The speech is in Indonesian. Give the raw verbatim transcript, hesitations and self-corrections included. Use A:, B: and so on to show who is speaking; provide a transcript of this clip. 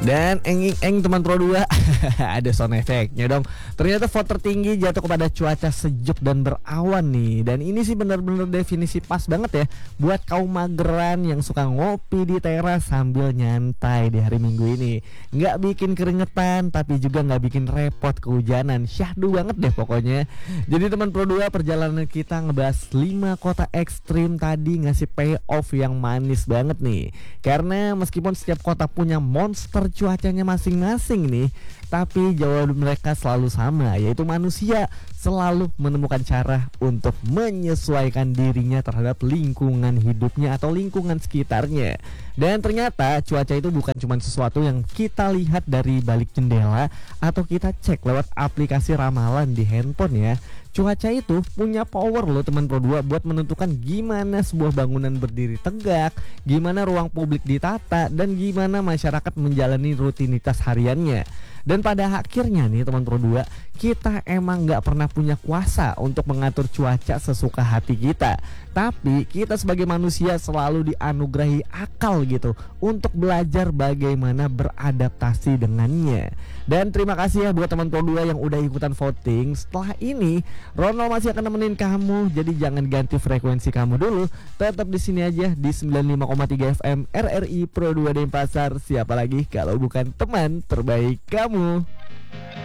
A: Dan eng-eng teman Pro dua ada sound effect-nya dong. Ternyata vote tertinggi jatuh kepada cuaca sejuk dan berawan nih. Dan ini sih benar-benar definisi pas banget ya buat kaum mageran yang suka ngopi di teras sambil nyantai di hari Minggu ini. Nggak bikin keringetan tapi juga nggak bikin repot kehujanan. Syahdu banget deh pokoknya. Jadi teman Pro dua, perjalanan kita ngebahas lima kota ekstrim tadi ngasih payoff yang manis banget nih. Karena meskipun setiap kota punya monster cuacanya masing-masing nih, tapi jawaban mereka selalu sama, yaitu manusia selalu menemukan cara untuk menyesuaikan dirinya terhadap lingkungan hidupnya atau lingkungan sekitarnya. Dan ternyata cuaca itu bukan cuma sesuatu yang kita lihat dari balik jendela atau kita cek lewat aplikasi ramalan di handphone ya. Cuaca itu punya power loh teman Pro dua buat menentukan gimana sebuah bangunan berdiri tegak, gimana ruang publik ditata, dan gimana masyarakat menjalani rutinitas hariannya. Dan pada akhirnya nih teman Pro dua, kita emang gak pernah punya kuasa untuk mengatur cuaca sesuka hati kita. Tapi kita sebagai manusia selalu dianugerahi akal gitu untuk belajar bagaimana beradaptasi dengannya. Dan terima kasih ya buat teman Pro dua yang udah ikutan voting. Setelah ini Ronald masih akan nemenin kamu, jadi jangan ganti frekuensi kamu dulu. Tetap di sini aja di sembilan puluh lima koma tiga F M R R I Pro dua Denpasar. Siapa lagi kalau bukan teman terbaik kamu.